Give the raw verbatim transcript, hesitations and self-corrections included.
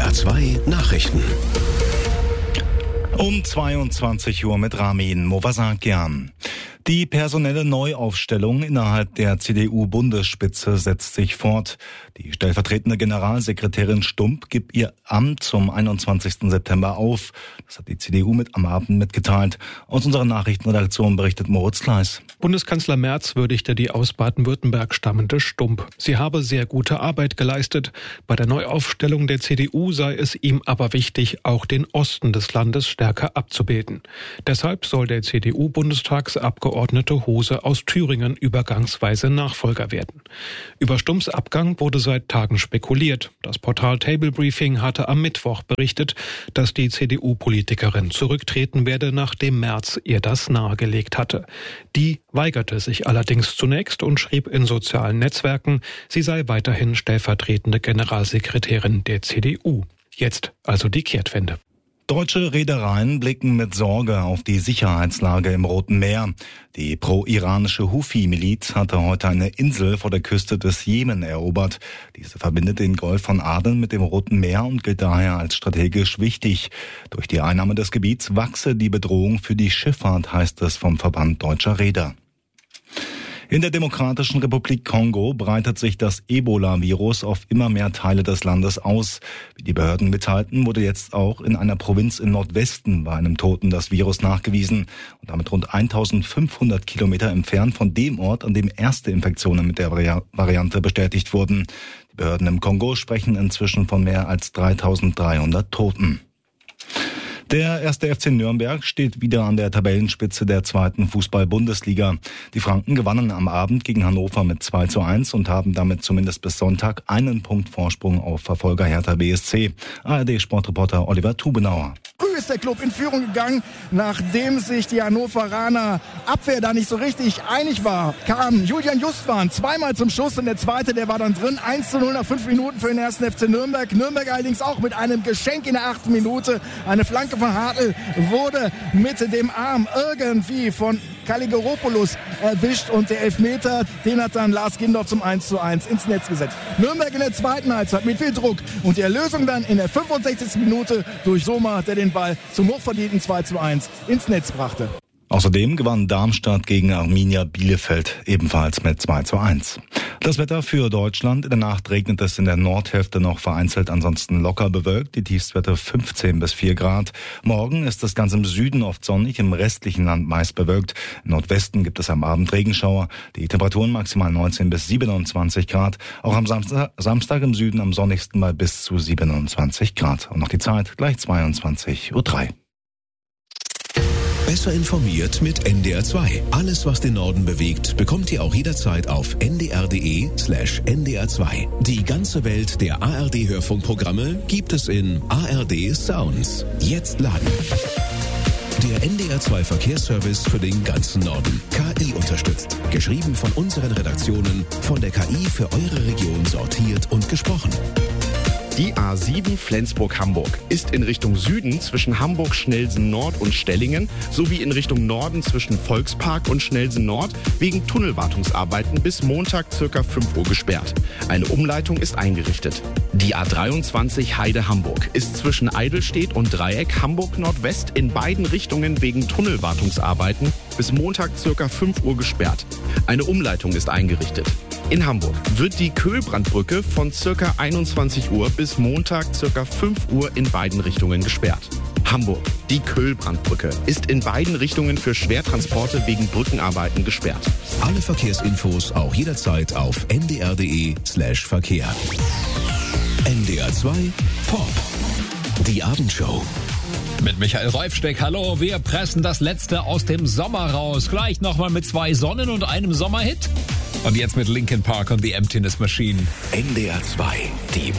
R zwei Nachrichten. Um zweiundzwanzig Uhr mit Ramin Movasakian. Die personelle Neuaufstellung innerhalb der C D U-Bundesspitze setzt sich fort. Die stellvertretende Generalsekretärin Stump gibt ihr Amt zum einundzwanzigsten September auf. Das hat die C D U mit am Abend mitgeteilt. Aus unserer Nachrichtenredaktion berichtet Moritz Kleis. Bundeskanzler Merz würdigte die aus Baden-Württemberg stammende Stump. Sie habe sehr gute Arbeit geleistet. Bei der Neuaufstellung der C D U sei es ihm aber wichtig, auch den Osten des Landes stärker abzubilden. Deshalb soll der C D U-Bundestagsabgeordnete Hose aus Thüringen übergangsweise Nachfolger werden. Über Stumps Abgang wurde seit Tagen spekuliert. Das Portal Table Briefing hatte am Mittwoch berichtet, dass die C D U-Politikerin zurücktreten werde, nachdem Merz ihr das nahegelegt hatte. Die weigerte sich allerdings zunächst und schrieb in sozialen Netzwerken, sie sei weiterhin stellvertretende Generalsekretärin der C D U. Jetzt also die Kehrtwende. Deutsche Reedereien blicken mit Sorge auf die Sicherheitslage im Roten Meer. Die pro-iranische Houthi-Miliz hatte heute eine Insel vor der Küste des Jemen erobert. Diese verbindet den Golf von Aden mit dem Roten Meer und gilt daher als strategisch wichtig. Durch die Einnahme des Gebiets wachse die Bedrohung für die Schifffahrt, heißt es vom Verband Deutscher Reeder. In der Demokratischen Republik Kongo breitet sich das Ebola-Virus auf immer mehr Teile des Landes aus. Wie die Behörden mitteilten, wurde jetzt auch in einer Provinz im Nordwesten bei einem Toten das Virus nachgewiesen und damit rund eintausendfünfhundert Kilometer entfernt von dem Ort, an dem erste Infektionen mit der Variante bestätigt wurden. Die Behörden im Kongo sprechen inzwischen von mehr als dreitausenddreihundert Toten. Der erste F C Nürnberg steht wieder an der Tabellenspitze der zweiten Fußball-Bundesliga. Die Franken gewannen am Abend gegen Hannover mit zwei zu eins und haben damit zumindest bis Sonntag einen Punkt Vorsprung auf Verfolger Hertha B S C. A R D-Sportreporter Oliver Tubenauer. Früh ist der Club in Führung gegangen, nachdem sich die Hannoveraner Abwehr da nicht so richtig einig war. Kam Julian Justwan zweimal zum Schuss und der zweite, der war dann drin. eins zu null nach fünf Minuten für den ersten F C Nürnberg. Nürnberg allerdings auch mit einem Geschenk in der achten Minute. Eine Flanke von Hartl wurde mit dem Arm irgendwie von Kaligeropoulos erwischt und der Elfmeter, den hat dann Lars Gindorf zum eins zu eins ins Netz gesetzt. Nürnberg in der zweiten Halbzeit mit viel Druck und die Erlösung dann in der fünfundsechzigsten Minute durch Sommer, der den Ball zum hochverdienten zwei zu eins ins Netz brachte. Außerdem gewann Darmstadt gegen Arminia Bielefeld ebenfalls mit zwei zu eins. Das Wetter für Deutschland. In der Nacht regnet es in der Nordhälfte noch vereinzelt, ansonsten locker bewölkt. Die Tiefstwerte fünfzehn bis vier Grad. Morgen ist das Ganze im Süden oft sonnig, im restlichen Land meist bewölkt. Im Nordwesten gibt es am Abend Regenschauer. Die Temperaturen maximal neunzehn bis siebenundzwanzig Grad. Auch am Samstag, Samstag im Süden am sonnigsten bei bis zu siebenundzwanzig Grad. Und noch die Zeit gleich zweiundzwanzig Uhr drei. Besser informiert mit N D R zwei. Alles, was den Norden bewegt, bekommt ihr auch jederzeit auf n d r punkt d e slash n d r zwei. Die ganze Welt der A R D-Hörfunkprogramme gibt es in A R D Sounds. Jetzt laden. Der N D R zwei Verkehrsservice für den ganzen Norden. K I unterstützt. Geschrieben von unseren Redaktionen, von der K I für eure Region sortiert und gesprochen. Die A sieben Flensburg-Hamburg ist in Richtung Süden zwischen Hamburg-Schnelsen-Nord und Stellingen sowie in Richtung Norden zwischen Volkspark und Schnelsen-Nord wegen Tunnelwartungsarbeiten bis Montag circa fünf Uhr gesperrt. Eine Umleitung ist eingerichtet. Die A dreiundzwanzig Heide-Hamburg ist zwischen Eidelstedt und Dreieck Hamburg-Nordwest in beiden Richtungen wegen Tunnelwartungsarbeiten bis Montag circa fünf Uhr gesperrt. Eine Umleitung ist eingerichtet. In Hamburg wird die Köhlbrandbrücke von circa einundzwanzig Uhr bis Montag circa fünf Uhr in beiden Richtungen gesperrt. Hamburg. Die Köhlbrandbrücke ist in beiden Richtungen für Schwertransporte wegen Brückenarbeiten gesperrt. Alle Verkehrsinfos auch jederzeit auf n d r punkt d e slash Verkehr. N D R zwei Pop. Die Abendshow. Mit Michael Reifsteck, hallo, wir pressen das Letzte aus dem Sommer raus. Gleich nochmal mit zwei Sonnen- und einem Sommerhit. Und jetzt mit Linkin Park und The Emptiness Machine. N D R zwei, die